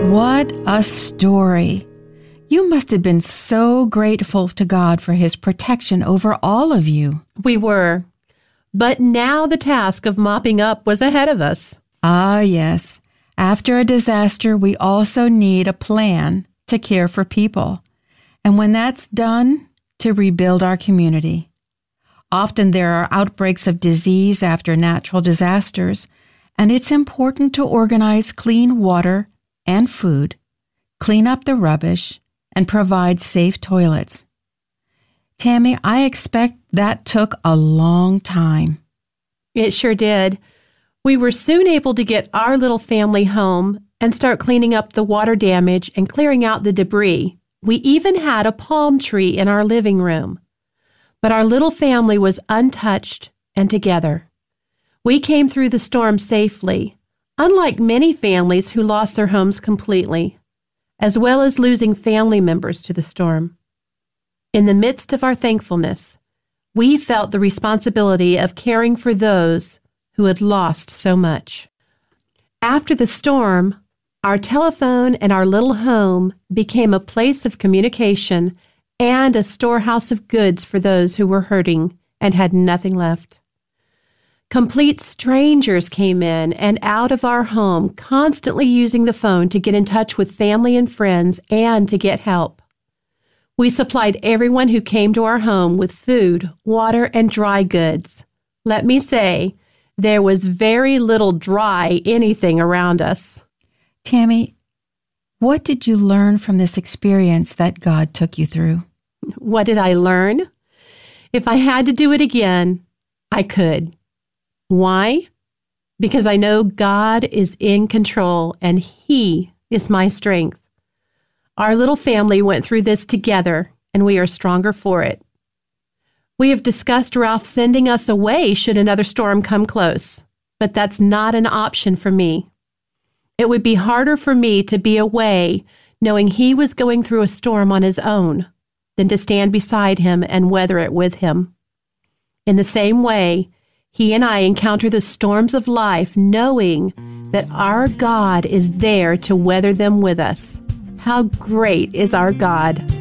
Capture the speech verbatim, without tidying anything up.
What a story. You must have been so grateful to God for His protection over all of you. We were. But now the task of mopping up was ahead of us. Ah, yes. After a disaster, we also need a plan to care for people. And when that's done, to rebuild our community. Often there are outbreaks of disease after natural disasters, and it's important to organize clean water and food, clean up the rubbish, and provide safe toilets. Tammy, I expect that took a long time. It sure did. We were soon able to get our little family home and start cleaning up the water damage and clearing out the debris. We even had a palm tree in our living room. But our little family was untouched and together. We came through the storm safely, unlike many families who lost their homes completely, as well as losing family members to the storm. In the midst of our thankfulness, we felt the responsibility of caring for those who had lost so much. After the storm, our telephone and our little home became a place of communication and a storehouse of goods for those who were hurting and had nothing left. Complete strangers came in and out of our home, constantly using the phone to get in touch with family and friends and to get help. We supplied everyone who came to our home with food, water, and dry goods. Let me say, there was very little dry anything around us. Tammy, what did you learn from this experience that God took you through? What did I learn? If I had to do it again, I could. Why? Because I know God is in control and He is my strength. Our little family went through this together, and we are stronger for it. We have discussed Ralph sending us away should another storm come close, but that's not an option for me. It would be harder for me to be away knowing he was going through a storm on his own than to stand beside him and weather it with him. In the same way, he and I encounter the storms of life knowing that our God is there to weather them with us. How great is our God!